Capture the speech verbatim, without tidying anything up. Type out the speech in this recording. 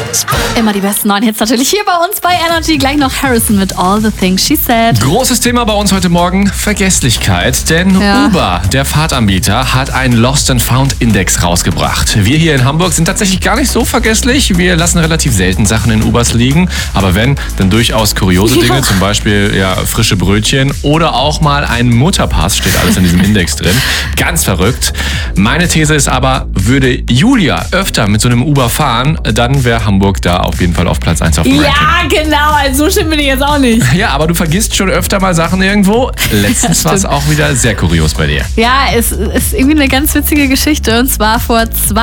Immer die besten neuen Hits natürlich hier bei uns bei Energy. Gleich noch Harrison mit All the Things She Said. Großes Thema bei uns heute Morgen, Vergesslichkeit. Denn Ja. Uber, der Fahrtanbieter, hat einen Lost and Found Index rausgebracht. Wir hier in Hamburg sind tatsächlich gar nicht so vergesslich. Wir lassen relativ selten Sachen in Ubers liegen. Aber wenn, dann durchaus kuriose Ja. Dinge. Zum Beispiel ja, frische Brötchen oder auch mal ein Mutterpass, steht alles in diesem Index drin. Ganz verrückt. Meine These ist aber, würde Julia öfter mit so einem Uber fahren, dann wäre Hamburg da auf jeden Fall auf Platz eins auf dem Ranking. Ja, genau. Also so schlimm bin ich jetzt auch nicht. Ja, aber du vergisst schon öfter mal Sachen irgendwo. Letztens war es auch wieder sehr kurios bei dir. Ja, es ist irgendwie eine ganz witzige Geschichte. Und zwar vor zwei